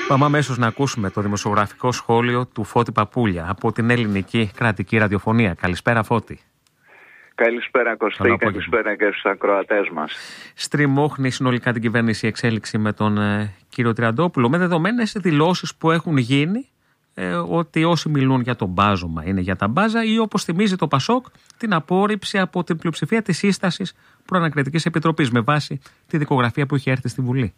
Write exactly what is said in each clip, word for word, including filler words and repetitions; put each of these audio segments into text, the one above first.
Πάμε αμέσως να ακούσουμε το δημοσιογραφικό σχόλιο του Φώτη Παπούλια από την Ελληνική Κρατική Ραδιοφωνία. Καλησπέρα, Φώτη. Καλησπέρα, Κωστή, καλησπέρα και στους ακροατές μας. Στριμώχνει συνολικά την κυβέρνηση η εξέλιξη με τον ε, κύριο Τριαντόπουλο, με δεδομένες δηλώσεις που έχουν γίνει ε, ότι όσοι μιλούν για τον μπάζωμα είναι για τα μπάζα, ή όπως θυμίζει το Πασόκ, την απόρριψη από την πλειοψηφία της σύστασης προανακριτικής επιτροπής με βάση τη δικογραφία που είχε έρθει στη Βουλή.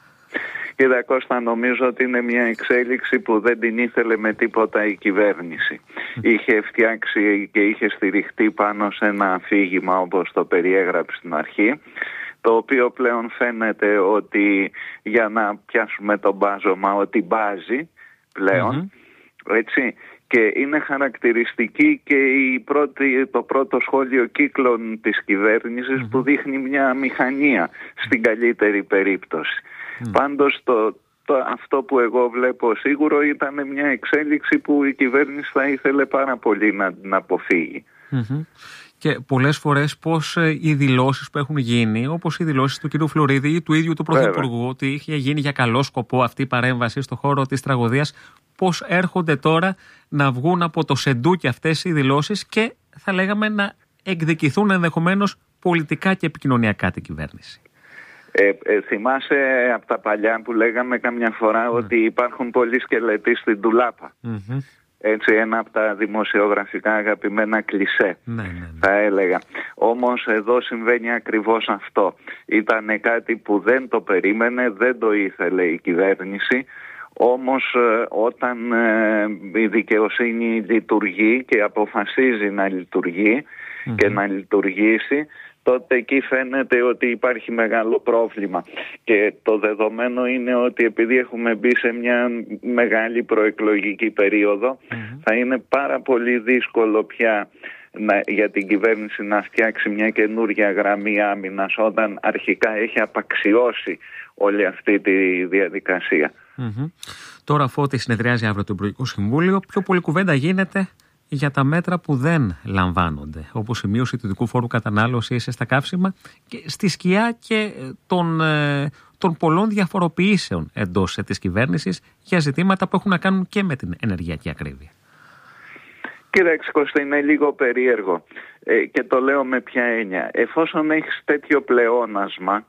Κοίτα, Κώστα, νομίζω ότι είναι μια εξέλιξη που δεν την ήθελε με τίποτα η κυβέρνηση. Mm. Είχε φτιάξει και είχε στηριχτεί πάνω σε ένα αφήγημα, όπως το περιέγραψε στην αρχή, το οποίο πλέον φαίνεται ότι, για να πιάσουμε το μπάζωμα, ότι μπάζει πλέον, mm-hmm. έτσι. Και είναι χαρακτηριστική και η πρώτη, το πρώτο σχόλιο κύκλων της κυβέρνησης mm-hmm. που δείχνει μια μηχανία στην καλύτερη περίπτωση. Mm. Πάντως το, το, αυτό που εγώ βλέπω σίγουρο ήταν μια εξέλιξη που η κυβέρνηση θα ήθελε πάρα πολύ να την αποφύγει. Mm-hmm. Και πολλές φορές πως οι δηλώσεις που έχουν γίνει, όπως οι δηλώσεις του κ. Φλωρίδη ή του ίδιου του Πρωθυπουργού, ότι είχε γίνει για καλό σκοπό αυτή η παρέμβαση στο χώρο της τραγωδίας, πως έρχονται τώρα να βγουν από το σεντούκι αυτές οι δηλώσεις και θα λέγαμε να εκδικηθούν ενδεχομένως πολιτικά και επικοινωνιακά την κυβέρνηση. Ε, ε, θυμάσαι από τα παλιά που λέγαμε καμιά φορά mm. ότι υπάρχουν πολλοί σκελετοί στην ντουλάπα. Mm-hmm. Έτσι, ένα από τα δημοσιογραφικά αγαπημένα κλισέ, ναι, ναι, ναι. θα έλεγα. Όμως εδώ συμβαίνει ακριβώς αυτό. Ήταν κάτι που δεν το περίμενε, δεν το ήθελε η κυβέρνηση. Όμως όταν ε, η δικαιοσύνη λειτουργεί και αποφασίζει να λειτουργεί mm-hmm. και να λειτουργήσει, τότε εκεί φαίνεται ότι υπάρχει μεγάλο πρόβλημα. Και το δεδομένο είναι ότι επειδή έχουμε μπει σε μια μεγάλη προεκλογική περίοδο, mm-hmm. θα είναι πάρα πολύ δύσκολο πια να, για την κυβέρνηση να φτιάξει μια καινούργια γραμμή άμυνας όταν αρχικά έχει απαξιώσει όλη αυτή τη διαδικασία. Mm-hmm. Τώρα, Φώτη, συνεδριάζει αύριο το Υπουργικό Συμβούλιο. Πιο πολύ κουβέντα γίνεται για τα μέτρα που δεν λαμβάνονται, όπως η μείωση του ειδικού φόρου κατανάλωσης στα καύσιμα και στη σκιά και των, των πολλών διαφοροποιήσεων εντός της κυβέρνησης για ζητήματα που έχουν να κάνουν και με την ενεργειακή ακρίβεια. Κοίταξε, Κώστα, είναι λίγο περίεργο ε, και το λέω με ποια έννοια. Εφόσον έχεις τέτοιο πλεόνασμα,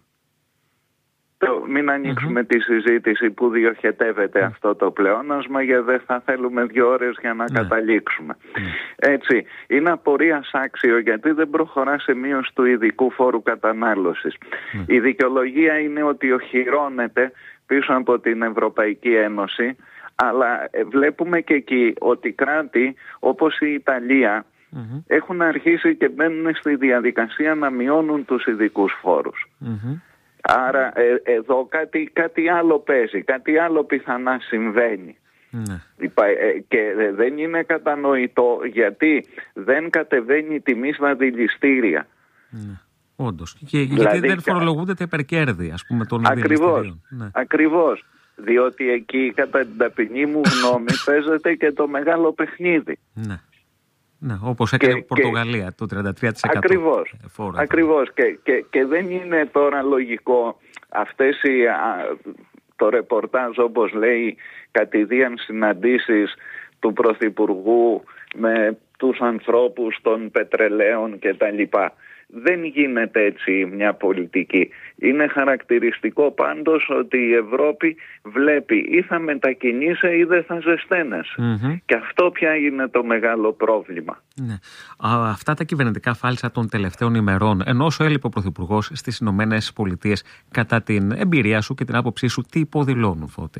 το, μην ανοίξουμε mm-hmm. τη συζήτηση που διοχετεύεται mm. αυτό το πλεόνασμα, γιατί δεν θα θέλουμε δύο ώρες για να mm. καταλήξουμε. Mm. Έτσι, είναι απορίας άξιο γιατί δεν προχωρά σε μείωση του ειδικού φόρου κατανάλωσης. Mm. Η δικαιολογία είναι ότι οχυρώνεται πίσω από την Ευρωπαϊκή Ένωση, αλλά βλέπουμε και εκεί ότι κράτη όπως η Ιταλία mm-hmm. έχουν αρχίσει και μπαίνουν στη διαδικασία να μειώνουν τους ειδικούς φόρους. Mm-hmm. Άρα ε, εδώ κάτι, κάτι άλλο παίζει, κάτι άλλο πιθανά συμβαίνει. Ναι. Ε, και ε, δεν είναι κατανοητό γιατί δεν κατεβαίνει η τιμή στα δηληστήρια. Ναι. Όντως. Και, δηλαδή, γιατί δεν φορολογούνται τα υπερκέρδη, ας πούμε, των δηληστηρίων. Ναι. Ακριβώς. Διότι εκεί, κατά την ταπεινή μου γνώμη, παίζεται και το μεγάλο παιχνίδι. Ναι. Ναι, όπως έκανε η Πορτογαλία, και, το τριάντα τρία τοις εκατό. Ακριβώς, φόρο, ακριβώς. Και, και, και δεν είναι τώρα λογικό αυτές οι, α, το ρεπορτάζ, όπως λέει, κατηδίαν συναντήσεις του Πρωθυπουργού με τους ανθρώπους των πετρελαίων κτλ. Δεν γίνεται έτσι μια πολιτική. Είναι χαρακτηριστικό πάντως ότι η Ευρώπη βλέπει ή θα μετακινείσαι ή δεν θα ζεσταίνεσαι. Mm-hmm. Και αυτό πια είναι το μεγάλο πρόβλημα. Ναι. Α, αυτά τα κυβερνητικά φάλσα των τελευταίων ημερών, ενώ όσο έλειπε ο Πρωθυπουργός στις Ηνωμένες Πολιτείες, κατά την εμπειρία σου και την άποψή σου, τι υποδηλώνουν, Φώτη?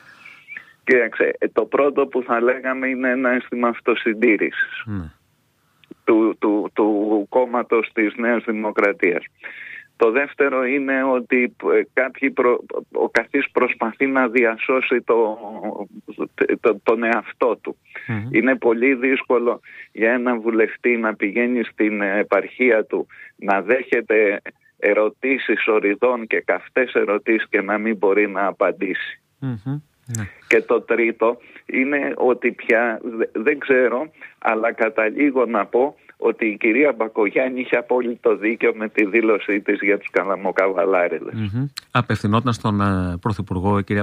Κοίταξε, το πρώτο που θα λέγαμε είναι ένα αίσθημα αυτοσυντήρησης. Mm. Του, του, του κόμματος της Νέας Δημοκρατίας. Το δεύτερο είναι ότι κάποιοι προ, ο καθής προσπαθεί να διασώσει το, το, τον εαυτό του. Mm-hmm. Είναι πολύ δύσκολο για έναν βουλευτή να πηγαίνει στην επαρχία του, να δέχεται ερωτήσεις οριδών και καυτές ερωτήσεις και να μην μπορεί να απαντήσει. Mm-hmm. Ναι. Και το τρίτο είναι ότι πια δεν ξέρω, αλλά καταλήγω να πω ότι η κυρία Μπακογιάννη είχε απόλυτο δίκιο με τη δήλωσή της για τους καλαμοκαβαλάριδες. Mm-hmm. Απευθυνόταν στον uh, Πρωθυπουργό η κυρία